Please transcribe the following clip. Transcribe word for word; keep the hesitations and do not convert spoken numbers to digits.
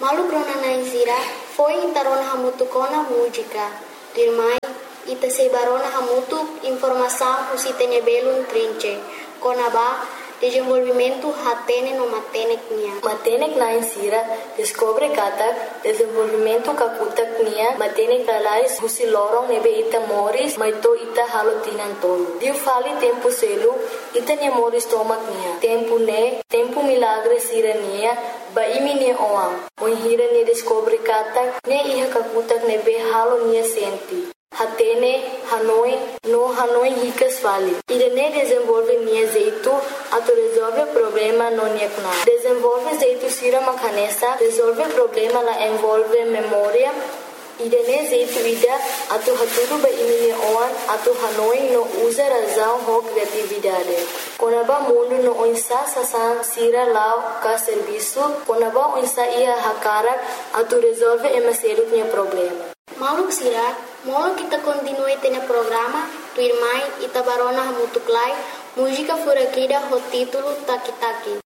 Malu krona naisira foi intarona hamutu kona música. Dirmai ita sebarona hamutu informação usitene belum trinche. Kona ba desenvolvimento hatene no matenek nia. Matenek naisira descobre katak desenvolvimento kakutak nia matenek alais husi lorong nebe ita moris maito ita halotinan tolo. Diu fali tempo selu ita nia moris tomak nia. Tempo ne tempo milagre sira nia ba imi ne oam. Moin hira ne descobre katak ne iha kakutak nebe halo nia senti. Hatene, Hanoi, no Hanoi ricas vale. Irene desenvolve nia jeito, ato resolve problema no niekna. Desenvolve jeito sira makanesa, resolve problema la envolve memória. Irene jeito ida, ato haturu ba imine oan, ato Hanoi no usa razão ho criatividade. Konaba mundo no onsa sasan sira lao ka serviço, konaba onsa ia hakarak, ato resolve emaselut nia problema. Maluk sira, molo kita continue tene programa, tu irmai ita barona hamutuklai, música furakida ho título Taki Taki.